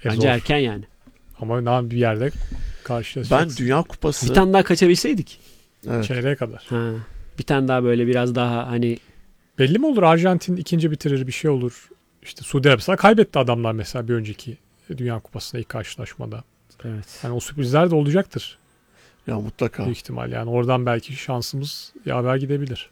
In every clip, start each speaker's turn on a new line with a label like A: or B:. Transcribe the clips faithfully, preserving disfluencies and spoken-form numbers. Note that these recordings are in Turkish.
A: E,
B: Bence
A: zor.
B: erken yani.
A: Ama ne bir yerde karşılaşacağız.
C: Ben Dünya Kupası...
B: Bir tane daha kaçabilseydik.
C: Evet.
A: Çeyreğe kadar.
B: Ha. Bir tane daha böyle biraz daha hani...
A: Belli mi olur? Arjantin ikinci bitirir, bir şey olur. İşte Suudi Arabistan kaybetti adamlar mesela bir önceki Dünya Kupası'nda ilk karşılaşmada.
B: Evet.
A: Yani o sürprizler de olacaktır.
C: Ya mutlaka.
A: Büyük ihtimal yani. Oradan belki şansımız yaver gidebilir.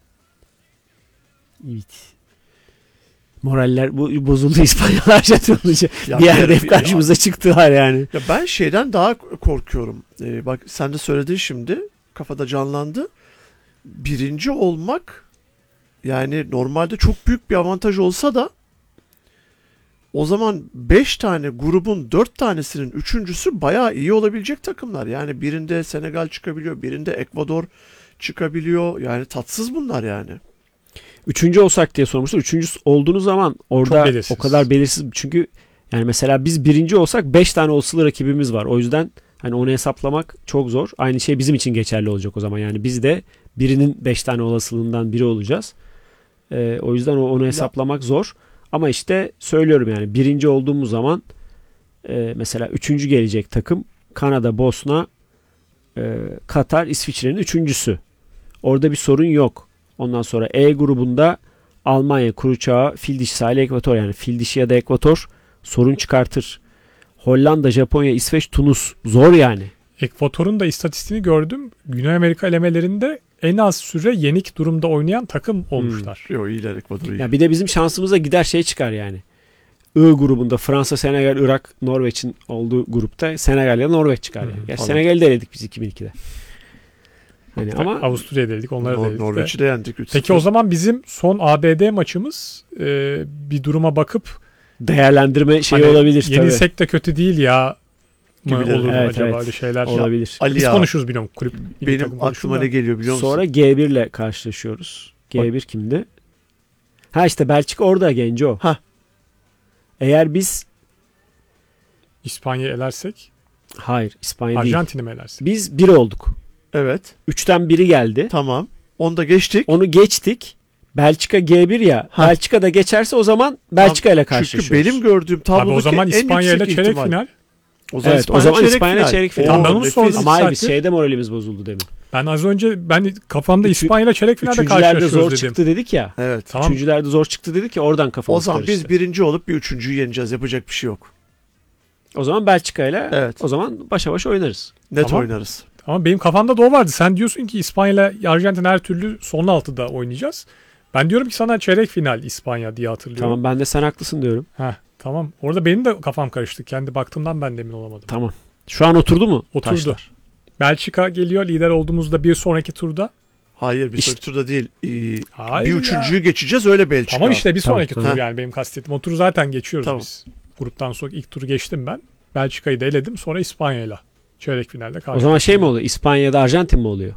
B: Evet. Moraller bu bozuldu İspanyol Arjantin olunca.
C: Ya
B: Bir yerde
C: bir-
B: hep karşımıza çıktılar yani.
C: Ya ben şeyden daha korkuyorum. Ee, bak sen de söyledin şimdi. Kafada canlandı. Birinci olmak yani normalde çok büyük bir avantaj olsa da o zaman beş tane grubun dört tanesinin üçüncüsü bayağı iyi olabilecek takımlar. Yani birinde Senegal çıkabiliyor, birinde Ekvador çıkabiliyor. Yani tatsız bunlar yani.
B: Üçüncü olsak diye sormuşlar. Üçüncü olduğunuz zaman orada
A: Çok belirsiz.
B: o kadar belirsiz. Çünkü yani mesela biz birinci olsak beş tane olasılı rakibimiz var. O yüzden hani onu hesaplamak çok zor. Aynı şey bizim için geçerli olacak o zaman. Yani biz de birinin beş tane olasılığından biri olacağız. Ee, o yüzden onu hesaplamak zor. Ama işte söylüyorum yani birinci olduğumuz zaman e, mesela üçüncü gelecek takım Kanada, Bosna, e, Katar, İsviçre'nin üçüncüsü. Orada bir sorun yok. Ondan sonra E grubunda Almanya, Kuruçağı, Fil dişi sahili, Ekvator yani Fil dişi ya da Ekvator sorun çıkartır. Hollanda, Japonya, İsveç, Tunus zor yani.
A: Ekvator'un da istatistiğini gördüm. Güney Amerika elemelerinde en az süre yenik durumda oynayan takım olmuşlar.
C: Yo iyiler Ekvador iyi.
B: Ya bir de bizim şansımıza gider şey çıkar yani. I grubunda Fransa, Senegal, Irak, Norveç'in olduğu grupta Senegal ya da Norveç çıkar yani. Gerçi Senegal'i de eledik biz iki bin ikide. Hani ama
A: Avusturya'da dedik, onları da
C: Nor-
A: eledik.
C: Norveç'i de yendik. üç
A: Peki
C: sıfır.
A: o zaman bizim son A B D maçımız e, bir duruma bakıp
B: değerlendirme şeyi
A: hani
B: olabilir tabii.
A: yenilsek de kötü değil ya mı
C: Gibileri.
A: olur mu
B: Evet,
A: acaba
B: evet.
A: öyle şeyler.
B: Olabilir.
C: Ali
A: Biz
C: ya,
A: konuşuruz biliyorum kulüp. milli takım
C: benim
A: konuşur
C: aklıma
A: da.
C: ne geliyor biliyor musun?
B: Sonra G bir ile karşılaşıyoruz. G bir kimdi? Ha işte Belçika orada Genco.
C: Hah.
B: Eğer biz
A: İspanya'yı elersek,
B: hayır İspanya değil.
A: Arjantin'i mi elersek?
B: Biz bir olduk.
C: Evet.
B: Üçten biri geldi.
C: Tamam. Onu da geçtik.
B: Onu geçtik. Belçika G bir ya.
C: Ha.
B: Belçika da geçerse o zaman Belçika ile
C: Çünkü
B: karşılaşıyoruz.
C: benim gördüğüm
A: Abi
C: tablodaki
A: o zaman
C: en
A: İspanya ile
C: yüksek
A: çeyrek
C: ihtimal.
A: final.
C: O zaman
B: Evet,
C: İspanya,
B: o zaman
C: çeyrek
B: İspanya
C: final.
B: çeyrek final.
C: Oo,
A: Tamam, ben onu
C: nefis.
A: sordum.
B: Ama hayır biz
A: Saattir.
B: şeyde moralimiz bozuldu demin.
A: Ben az önce ben kafamda
B: Üçü-
A: İspanya ile çeyrek finalde
B: Üçüncülerde
A: karşılaşıyoruz
B: zor
A: dedim.
B: çıktı dedik ya.
C: Evet.
A: Tamam.
B: Üçüncülerde zor çıktı dedik ya oradan
C: O
B: kafamız
C: zaman
B: karıştı.
C: biz birinci olup bir üçüncüyü yeneceğiz. Yapacak bir şey yok.
B: O zaman Belçika ile
C: Evet.
B: o zaman başa baş oynarız.
C: Net
A: Tamam.
C: oynarız.
A: Ama benim kafamda da o vardı. Sen diyorsun ki İspanya ile Arjantin her türlü son altıda oynayacağız. Ben diyorum ki sana çeyrek final İspanya diye hatırlıyorum.
B: Tamam ben de sen haklısın diyorum.
A: Heh, tamam. Orada benim de kafam karıştı. Kendi baktığımdan ben de emin olamadım.
B: Tamam. Şu an oturdu mu?
A: Oturdu.
B: Taşlar?
A: Belçika geliyor lider olduğumuzda bir sonraki turda.
C: Hayır bir
B: İşte-
C: sonraki turda değil. Ee,
A: Hayır
C: bir
A: ya.
C: üçüncüyü geçeceğiz öyle Belçika.
A: Tamam işte bir
B: Tamam,
A: sonraki
B: tamam.
A: tur yani benim kastettiğim. O turu zaten geçiyoruz
C: Tamam.
A: biz. Gruptan sonra ilk turu geçtim ben. Belçika'yı da eledim. Sonra İspanya'yla çeyrek finalde karşılaştık.
B: O zaman şey mi oluyor? İspanya'da Arjantin mi oluyor?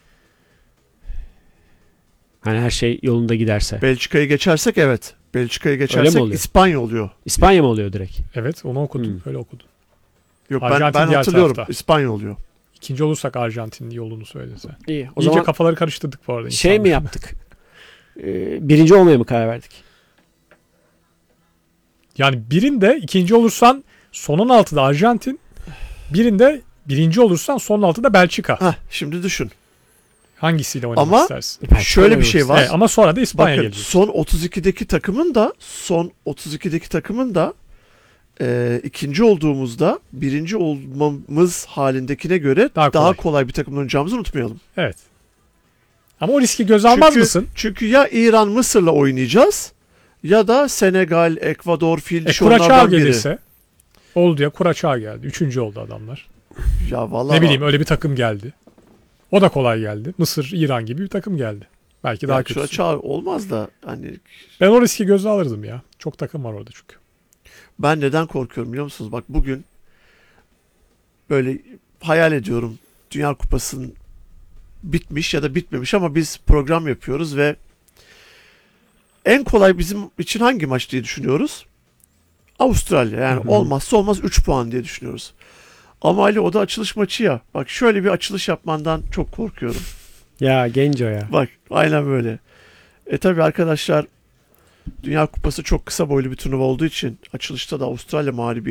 B: Hani her şey yolunda giderse.
C: Belçika'yı geçersek evet. Belçika'yı
B: mi
C: geçersek
B: oluyor?
C: İspanya oluyor.
B: İspanya mı oluyor direkt?
A: Evet onu okudum.
B: Hmm.
A: Öyle okudum.
C: Yok ben,
A: Arjantin
C: ben
A: diğer
C: hatırlıyorum.
A: tarafta.
C: İspanya oluyor.
A: İkinci olursak Arjantin'in yolunu söylese.
B: İyi. O
A: İyice
B: zaman
A: kafaları karıştırdık bu arada.
B: şey mi
A: insanlar.
B: yaptık? Ee, birinci olmaya mı karar verdik?
A: Yani birinde ikinci olursan son on altıda Arjantin. Birinde birinci olursan son altıda Belçika.
C: Hah şimdi düşün.
A: Hangisiyle oynamak
C: Ama-
A: istersin?
C: Şöyle bir şey var.
A: Evet, ama sonra da İspanya
C: Bakın
A: gelecek.
C: son otuz ikideki takımın da son otuz ikideki takımın da e, ikinci olduğumuzda birinci olmamız halindekine göre
A: Daha
C: daha
A: kolay.
C: kolay, bir takımdan oynayacağımızı unutmayalım.
A: Evet. Ama o riski göze almaz
C: Çünkü-
A: mısın?
C: Çünkü ya İran Mısır'la oynayacağız ya da Senegal, Ekvador, Fil
A: E,
C: dişi
A: Kuraçağı
C: onlardan biri.
A: gelirse. Oldu ya Kuraçağı geldi. Üçüncü oldu adamlar.
C: Ya vallahi
A: Ne bileyim öyle bir takım geldi. O da kolay geldi. Mısır, İran gibi bir takım geldi. Belki daha
C: ya
A: kötüsü.
C: Kuraçağı olmaz da hani
A: Ben o riski göze alırdım ya. Çok takım var orada çünkü.
C: ben neden korkuyorum biliyor musunuz? Bak bugün böyle hayal ediyorum Dünya Kupası'nın bitmiş ya da bitmemiş ama biz program yapıyoruz ve en kolay bizim için hangi maç diye düşünüyoruz? Avustralya. Yani
B: Hı hı.
C: olmazsa olmaz üç puan diye düşünüyoruz. Ama Ali o da açılış maçı ya. Bak şöyle bir açılış yapmandan çok korkuyorum.
B: Ya Genco ya.
C: Bak aynen böyle. E tabi arkadaşlar Dünya Kupası çok kısa boylu bir turnuva olduğu için açılışta da Avustralya mağlubi